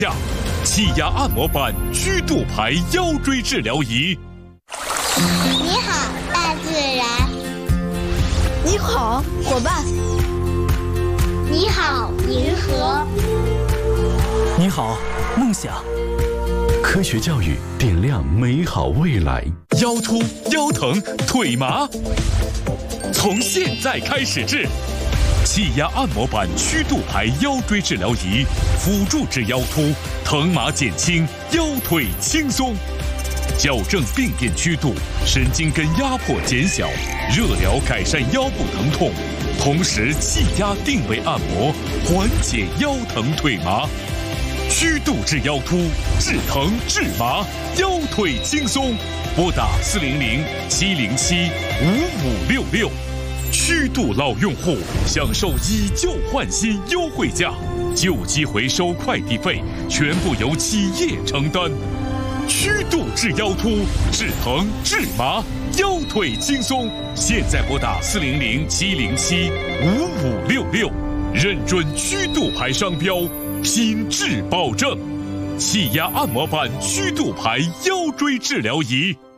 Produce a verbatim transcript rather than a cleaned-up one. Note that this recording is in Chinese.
下气压按摩板曲度牌腰椎治疗仪。 你好，大自然。 你好，伙伴。 你好，银河。 你好，梦想。 科学教育点亮美好未来。 腰突、腰疼、腿麻，从现在开始治。气压按摩板曲度牌腰椎治疗仪，辅助治腰突，疼麻减轻，腰腿轻松，矫正病变曲度，神经根压迫减小，热疗改善腰部疼痛，同时气压定位按摩，缓解腰疼腿麻。曲度治腰突，治疼治麻，腰腿轻松。拨打四零零七零七五五六六。曲度老用户享受以旧换新优惠价，旧机回收快递费全部由企业承担。曲度治腰突，治疼治麻，腰腿轻松。现在拨打四零零七零七五五六六，认准曲度牌商标，品质保证。气压按摩板曲度牌腰椎治疗仪。